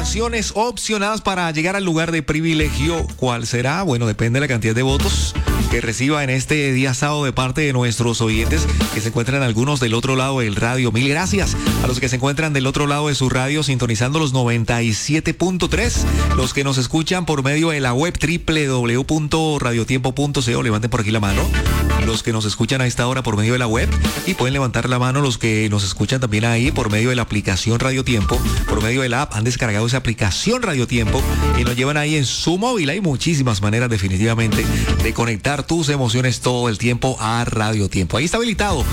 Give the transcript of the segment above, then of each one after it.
canciones opcionadas para llegar al lugar de privilegio. ¿Cuál será? Bueno, depende de la cantidad de votos que reciba en este día sábado de parte de nuestros oyentes que se encuentran algunos del otro lado del radio. Mil gracias a los que se encuentran del otro lado de su radio sintonizando los 97.3, los que nos escuchan por medio de la web www.radiotiempo.co, levanten por aquí la mano, los que nos escuchan a esta hora por medio de la web, y pueden levantar la mano los que nos escuchan también ahí por medio de la aplicación Radio Tiempo, por medio de la app. Han descargado esa aplicación Radio Tiempo y nos llevan ahí en su móvil. Hay muchísimas maneras definitivamente de conectar tus emociones todo el tiempo a Radio Tiempo. Ahí está habilitado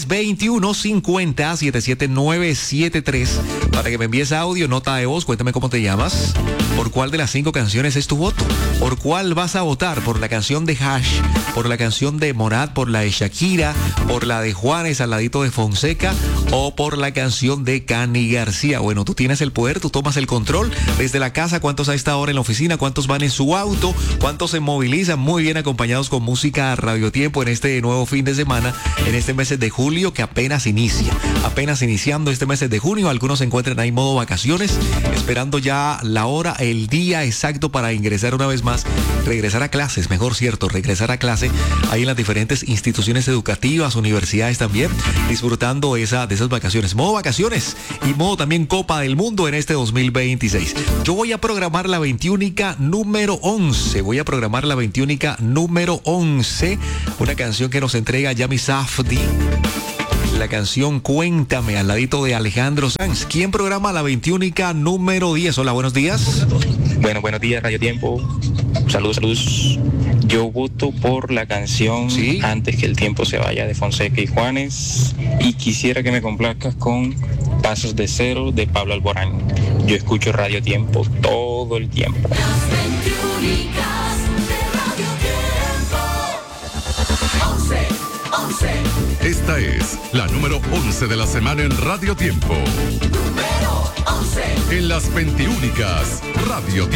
321-50-77973 para que me envíes audio, nota de voz. Cuéntame cómo te llamas, por cuál de las 5 canciones es tu voto, por cuál vas a votar, por la canción de Hash, por la canción de Morat, por la de Shakira, por la de Juanes al ladito de Fonseca o por la canción de Cani García. Bueno, tú tienes el poder, tú tomas el control desde la casa. ¿Cuántos a esta hora en la oficina? ¿Cuántos van en su auto? ¿Cuántos se movilizan muy bien acompañados con música a Radio Tiempo en este nuevo fin de semana, en este mes de julio que apenas inicia? Apenas iniciando este mes de junio, algunos se encuentran ahí en modo vacaciones, esperando ya la hora, el día exacto para ingresar una vez más, regresar a clases, mejor cierto, regresar a clase ahí en las diferentes instituciones educativas, universidades también, disfrutando de esas vacaciones. Modo vacaciones y modo también Copa del Mundo en este 2026. Yo voy a programar la 21 número 11. Voy a programar la 21 número 11. Una canción que nos entrega Yami Safdie. La canción Cuéntame, al ladito de Alejandro Sanz. ¿Quién programa la 21 número 10? Hola, buenos días. Bueno, buenos días, Radio Tiempo. Saludos. Yo voto por la canción Antes que el tiempo se vaya de Fonseca y Juanes, y quisiera que me complazcas con Pasos de Cero de Pablo Alborán. Yo escucho Radio Tiempo todo el tiempo. Esta es la número 11 de la semana en Radio Tiempo. Número 11. En las 21 Radio Tiempo.